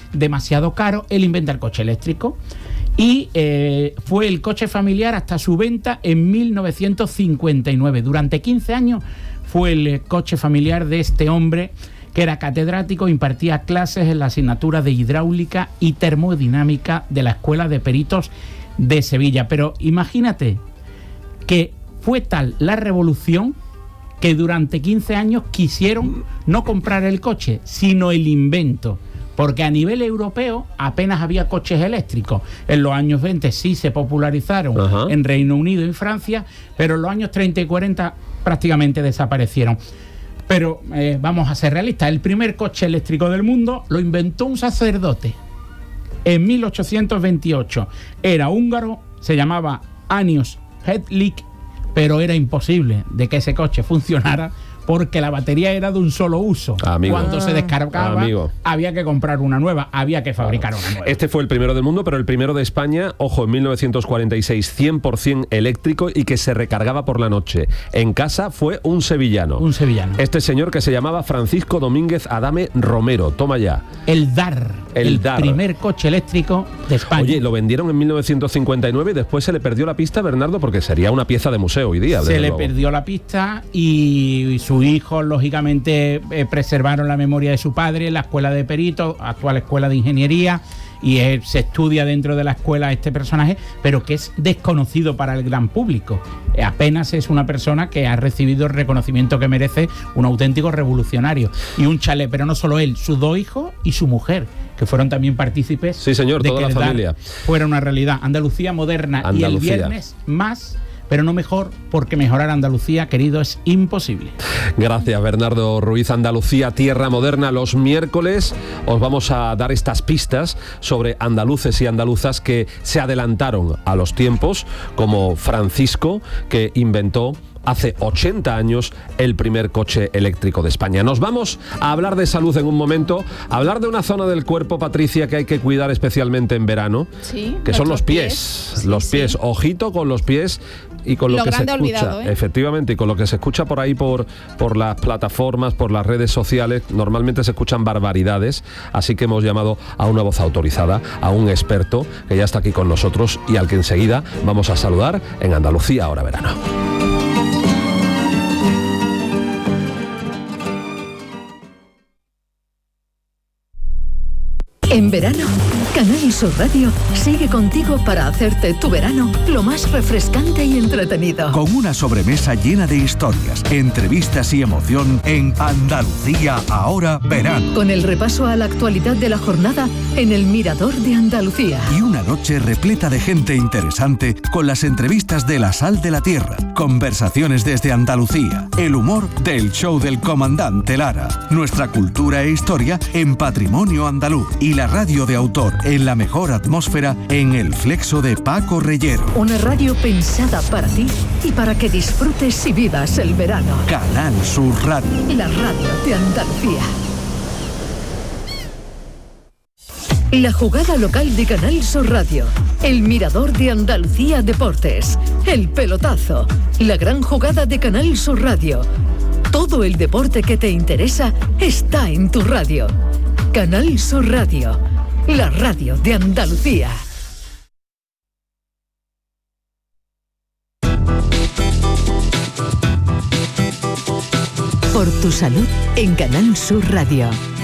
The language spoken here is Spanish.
demasiado caro, él inventa el coche eléctrico. Y fue el coche familiar hasta su venta en 1959. Durante 15 años fue el coche familiar de este hombre, que era catedrático, impartía clases en la asignatura de hidráulica y termodinámica de la Escuela de Peritos de Sevilla. Pero imagínate que fue tal la revolución que durante 15 años quisieron no comprar el coche, sino el invento. Porque a nivel europeo apenas había coches eléctricos. En los años 20 sí se popularizaron en Reino Unido y en Francia, pero en los años 30 y 40 prácticamente desaparecieron. Pero vamos a ser realistas, el primer coche eléctrico del mundo lo inventó un sacerdote en 1828. Era húngaro, se llamaba Anius Hedlik, pero era imposible de que ese coche funcionara porque la batería era de un solo uso. Cuando se descargaba, había que comprar una nueva, había que fabricar una nueva. Este fue el primero del mundo, pero el primero de España, ojo, en 1946, 100% eléctrico y que se recargaba por la noche. En casa fue un sevillano. Un sevillano. Este señor que se llamaba Francisco Domínguez Adame Romero. Toma ya. El DAR. El primer coche eléctrico de España. Oye, lo vendieron en 1959 y después se le perdió la pista, Bernardo, porque sería una pieza de museo hoy día. Se le perdió la pista y sus hijos, lógicamente, preservaron la memoria de su padre, la escuela de peritos, actual escuela de ingeniería, y se estudia dentro de la escuela este personaje, pero que es desconocido para el gran público. Apenas es una persona que ha recibido el reconocimiento que merece, un auténtico revolucionario. Y un chalet, pero no solo él, sus dos hijos y su mujer, que fueron también partícipes. Sí, señor, de toda que la familia. Fuera una realidad. Andalucía moderna. Y el viernes más, pero no mejor, porque mejorar Andalucía, querido, es imposible. Gracias, Bernardo Ruiz. Andalucía, tierra moderna. Los miércoles os vamos a dar estas pistas sobre andaluces y andaluzas que se adelantaron a los tiempos, como Francisco, que inventó hace 80 años el primer coche eléctrico de España. Nos vamos a hablar de salud en un momento, a hablar de una zona del cuerpo, Patricia, que hay que cuidar especialmente en verano, que son los pies. Los pies. Ojito con los pies y con lo que se escucha. Olvidado, Efectivamente, y con lo que se escucha por ahí, por las plataformas, por las redes sociales, normalmente se escuchan barbaridades, así que hemos llamado a una voz autorizada, a un experto que ya está aquí con nosotros y al que enseguida vamos a saludar en Andalucía Ahora Verano. En verano, Canal Sur Radio sigue contigo para hacerte tu verano lo más refrescante y entretenido. Con una sobremesa llena de historias, entrevistas y emoción en Andalucía Ahora Verano. Con el repaso a la actualidad de la jornada en el Mirador de Andalucía. Y una noche repleta de gente interesante con las entrevistas de La Sal de la Tierra, conversaciones desde Andalucía, el humor del show del comandante Lara, nuestra cultura e historia en Patrimonio Andaluz y la radio de autor en la mejor atmósfera en el Flexo de Paco Reyero. Una radio pensada para ti y para que disfrutes y vivas el verano. Canal Sur Radio. La radio de Andalucía. La jugada local de Canal Sur Radio. El Mirador de Andalucía Deportes. El pelotazo. La gran jugada de Canal Sur Radio. Todo el deporte que te interesa está en tu radio. Canal Sur Radio, la radio de Andalucía. Por tu salud en Canal Sur Radio.